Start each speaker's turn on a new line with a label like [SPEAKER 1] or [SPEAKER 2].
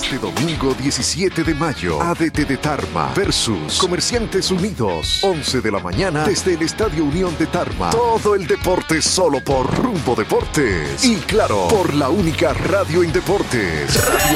[SPEAKER 1] Este domingo 17 de mayo, ADT de Tarma versus Comerciantes Unidos, 11 de la mañana desde el Estadio Unión de Tarma. Todo el deporte solo por Rumbo Deportes. Y claro, por la única radio en deportes, Radio